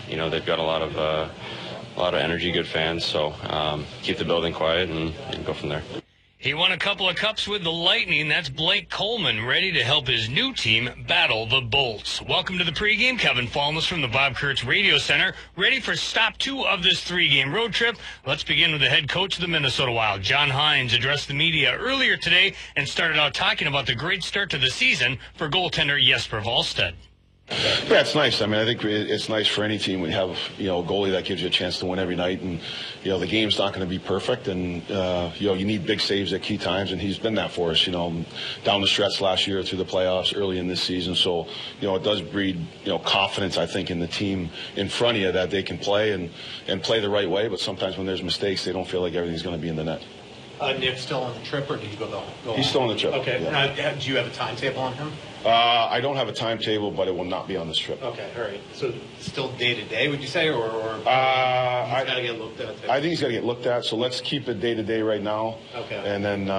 they've got a lot of energy, good fans. So keep the building quiet and go from there. He won a couple of cups with the Lightning. That's Blake Coleman, ready to help his new team battle the Bolts. Welcome to the pregame. Kevin Fallness from the Bob Kurtz Radio Center, ready for stop 2 of this 3-game road trip. Let's begin with the head coach of the Minnesota Wild. John Hynes addressed the media earlier today and started out talking about the great start to the season for goaltender Jesper Wallstedt. Yeah, it's nice. I mean, I think it's nice for any team when you have, a goalie that gives you a chance to win every night. And, the game's not going to be perfect. And, you need big saves at key times. And he's been that for us, down the stretch last year through the playoffs, early in this season. So, it does breed, confidence, I think, in the team in front of you that they can play and play the right way. But sometimes when there's mistakes, they don't feel like everything's going to be in the net. Nick's still on the trip, or did you go He's still on the trip. Okay. Yeah. Do you have a timetable on him? I don't have a timetable, but it will not be on this trip. Okay, all right. So still day-to-day, would you say, or he's got to get looked at? I think he's got to get looked at, so let's keep it day-to-day right now. Okay. And then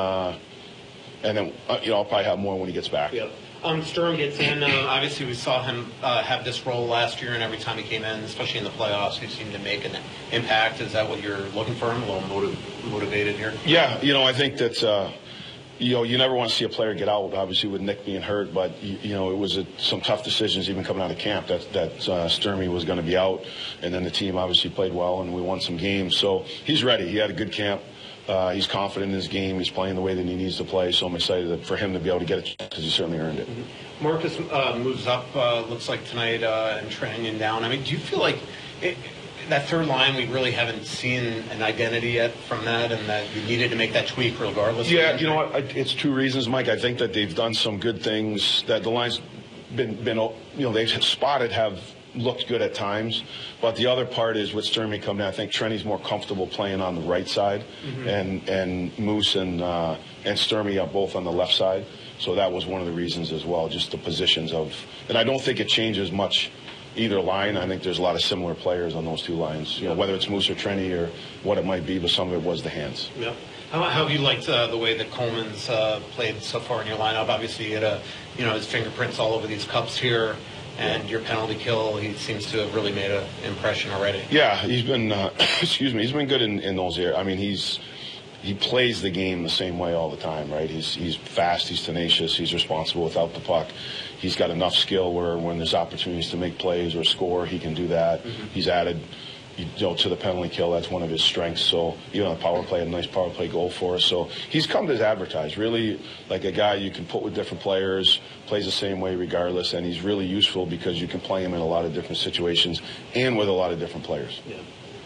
I'll probably have more when he gets back. Yep. Sturm gets in. Obviously, we saw him have this role last year, and every time he came in, especially in the playoffs, he seemed to make an impact. Is that what you're looking for him? A little motivated here? Yeah, I think that you never want to see a player get out, obviously, with Nick being hurt, but it was some tough decisions even coming out of camp that Sturmy was going to be out, and then the team obviously played well, and we won some games. So he's ready. He had a good camp. He's confident in his game. He's playing the way that he needs to play, so I'm excited for him to be able to get it because he certainly earned it. Mm-hmm. Marcus moves up, looks like tonight, and Trenton down. I mean, do you feel like that third line, we really haven't seen an identity yet from that, and that you needed to make that tweak regardless? Yeah, you know what? It's 2 reasons, Mike. I think that they've done some good things, that the line's been they've spotted have looked good at times, but the other part is with Sturmy coming in, I think Trenny's more comfortable playing on the right side, and Moose and Sturmy are both on the left side. So that was one of the reasons as well, just the positions and I don't think it changes much either line. I think there's a lot of similar players on those 2 lines, whether it's Moose or Trenny or what it might be, but some of it was the hands. Yeah. How have you liked the way that Coleman's played so far in your lineup? Obviously, he had his fingerprints all over these cups here. And your penalty kill, he seems to have really made an impression already. Yeah, he's been, he's been good in those areas. I mean, he plays the game the same way all the time, right? He's fast, he's tenacious, he's responsible without the puck. He's got enough skill where when there's opportunities to make plays or score, he can do that. He's added, to the penalty kill. That's one of his strengths. So even on the power play, a nice power play goal for us. So he's come to advertise, really like a guy you can put with different players, plays the same way regardless, and he's really useful because you can play him in a lot of different situations and with a lot of different players. Yeah.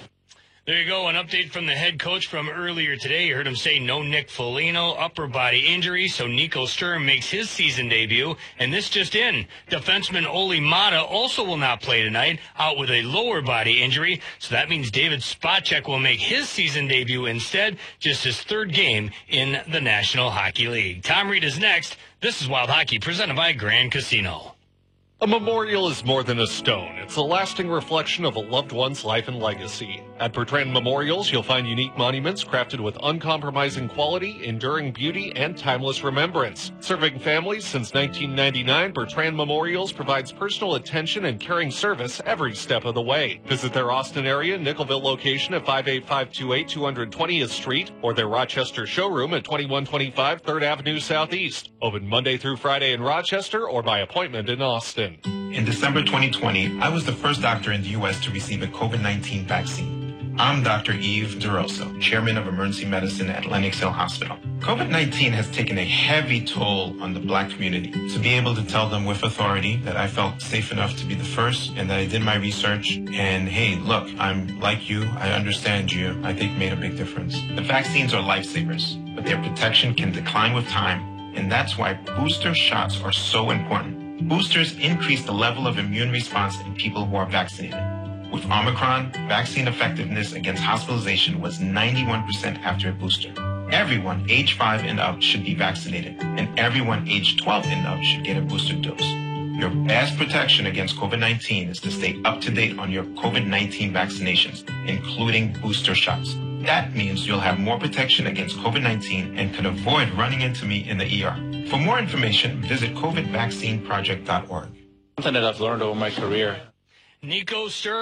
There you go, an update from the head coach from earlier today. You heard him say no Nick Foligno, upper body injury, so Nico Sturm makes his season debut. And this just in, defenseman Olli Mata also will not play tonight, out with a lower body injury. So that means David Spacek will make his season debut instead, just his 3rd game in the National Hockey League. Tom Reed is next. This is Wild Hockey, presented by Grand Casino. A memorial is more than a stone. It's a lasting reflection of a loved one's life and legacy. At Bertrand Memorials, you'll find unique monuments crafted with uncompromising quality, enduring beauty, and timeless remembrance. Serving families since 1999, Bertrand Memorials provides personal attention and caring service every step of the way. Visit their Austin area Nickelville location at 58528 220th Street or their Rochester showroom at 2125 3rd Avenue Southeast. Open Monday through Friday in Rochester or by appointment in Austin. In December 2020, I was the first doctor in the U.S. to receive a COVID-19 vaccine. I'm Dr. Eve DeRosso, Chairman of Emergency Medicine at Lenox Hill Hospital. COVID-19 has taken a heavy toll on the Black community. To be able to tell them with authority that I felt safe enough to be the first and that I did my research and, hey, look, I'm like you, I understand you, I think made a big difference. The vaccines are lifesavers, but their protection can decline with time, and that's why booster shots are so important. Boosters increase the level of immune response in people who are vaccinated. With Omicron, vaccine effectiveness against hospitalization was 91% after a booster. Everyone age 5 and up should be vaccinated, and everyone age 12 and up should get a booster dose. Your best protection against COVID-19 is to stay up to date on your COVID-19 vaccinations, including booster shots. That means you'll have more protection against COVID-19 and can avoid running into me in the ER. For more information, visit covidvaccineproject.org. Something that I've learned over my career. Nico Sturm.